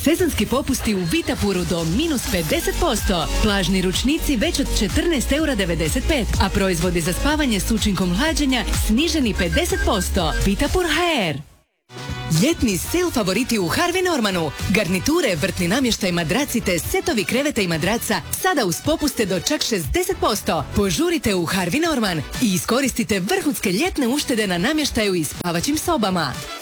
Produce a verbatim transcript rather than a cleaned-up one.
Sezonski popusti u Vitapuru do minus pedeset posto. Plažni ručnici već od četrnaest eura devedeset pet, a proizvodi za spavanje s učinkom hlađenja sniženi pedeset posto. Vitapur ha er. Ljetni sale favoriti u Harvey Normanu. Garniture, vrtni namještaj, madraci te setovi kreveta i madraca sada uz popuste do čak šezdeset posto. Požurite u Harvey Norman i iskoristite vrhunske ljetne uštede na namještaju i spavaćim sobama.